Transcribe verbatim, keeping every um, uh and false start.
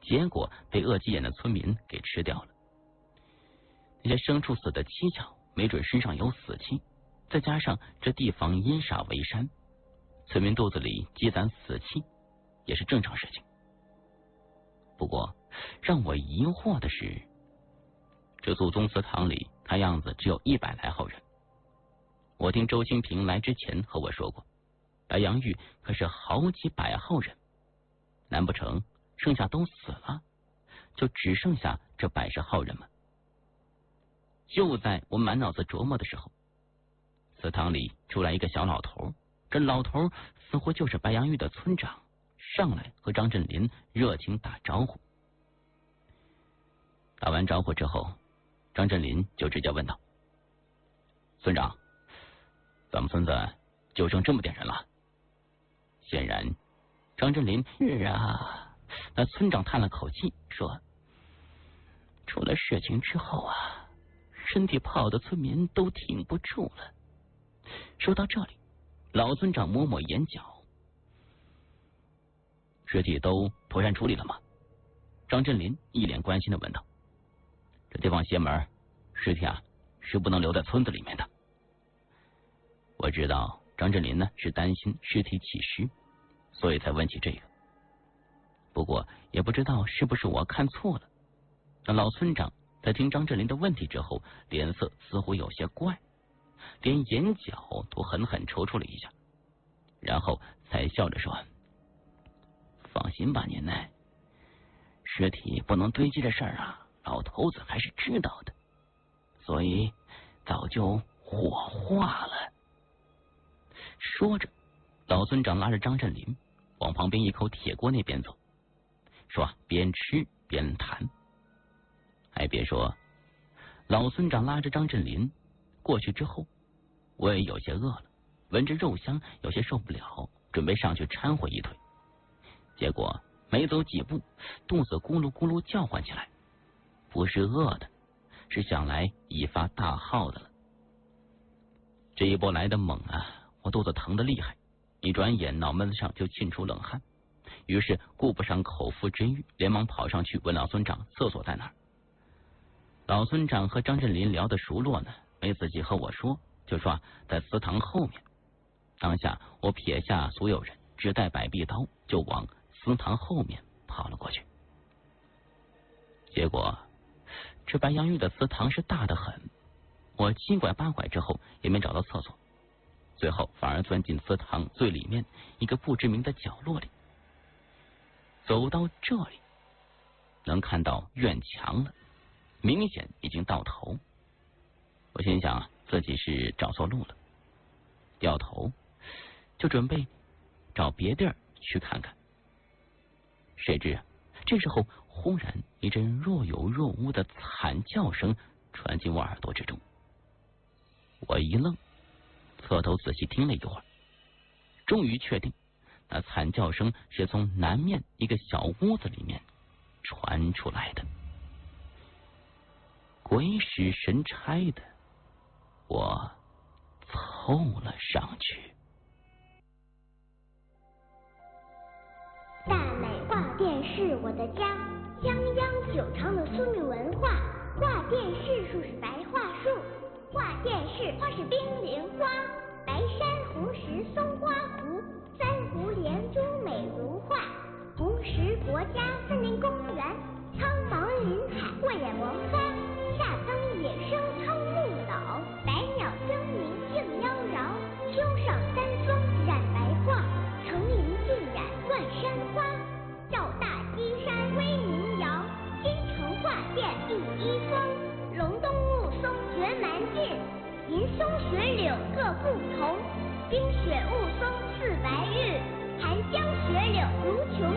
结果被饿急眼的村民给吃掉了。那些牲畜死的蹊跷，没准身上有死气，再加上这地方阴煞为山，村民肚子里积攒死气也是正常事情。不过让我疑惑的是，这祖宗祠堂里看样子只有一百来号人。我听周清平来之前和我说过，白杨峪可是好几百号人，难不成剩下都死了，就只剩下这百十号人吗？就在我满脑子琢磨的时候，祠堂里出来一个小老头，这老头似乎就是白杨峪的村长，上来和张振林热情打招呼。打完招呼之后，张振林就直接问道：村长，咱们村子就剩这么点人了？显然张振林是啊。那村长叹了口气说，出了事情之后啊，身体不好的村民都挺不住了。说到这里，老村长抹抹眼角。尸体都妥善处理了吗？张振林一脸关心的问道。这地方邪门，尸体啊是不能留在村子里面的。我知道张振林呢是担心尸体起尸，所以才问起这个。不过也不知道是不是我看错了，那老村长在听张振林的问题之后，脸色似乎有些怪，连眼角都狠狠抽搐了一下，然后才笑着说，放心吧您呢，尸体不能堆积的事儿啊，老头子还是知道的，所以早就火化了。说着，老村长拉着张振林往旁边一口铁锅那边走，说边吃边谈。还别说，老村长拉着张振林过去之后，我也有些饿了，闻着肉香有些受不了，准备上去掺和一腿。结果没走几步，肚子咕噜咕噜叫唤起来，不是饿的，是想来一发大号的了。这一波来的猛啊，我肚子疼得厉害，一转眼脑门子上就沁出冷汗，于是顾不上口腹之欲，连忙跑上去问老村长厕所在哪儿。老村长和张振林聊得熟络呢，没仔细和我说，就说在祠堂后面。当下我撇下所有人，只带百臂刀，就往祠堂后面跑了过去。结果这白杨峪的祠堂是大得很，我七拐八拐之后也没找到厕所，最后反而钻进祠堂最里面一个不知名的角落里。走到这里，能看到院墙了，明显已经到头。我心想啊，自己是找错路了，掉头就准备找别地儿去看看。谁知这时候忽然一阵若有若无的惨叫声传进我耳朵之中。我一愣，侧头仔细听了一会儿，终于确定那惨叫声是从南面一个小屋子里面传出来的。鬼使神差的，我凑了上去。 大美画店是我的家，泱泱久长的苏米文化。画店是树是白桦树，画店是花是冰莲花，白珊红石松花湖，三湖连珠美如画，红石国家森林公园，苍茫林海慧眼王花，夏增野生超木岛，百鸟争鸣竞妖娆，秋上三松染白桦，层林尽染冠山花，赵大基山威名扬，京城画店第一峰，隆冬雾凇绝蛮劲，银松雪岭各不同，冰雪雾凇似白玉，寒江雪岭如琼